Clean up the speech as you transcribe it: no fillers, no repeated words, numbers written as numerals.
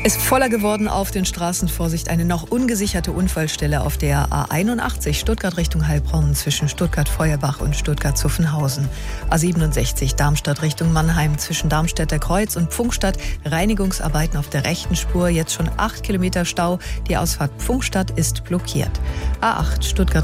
Ist voller geworden auf den Straßen. Vorsicht, eine noch ungesicherte Unfallstelle auf der A81 Stuttgart Richtung Heilbronn zwischen Stuttgart-Feuerbach und Stuttgart-Zuffenhausen. A67 Darmstadt Richtung Mannheim zwischen Darmstädter Kreuz und Pfungstadt. Reinigungsarbeiten auf der rechten Spur. Jetzt schon 8 Kilometer Stau. Die Ausfahrt Pfungstadt ist blockiert. A8 Stuttgart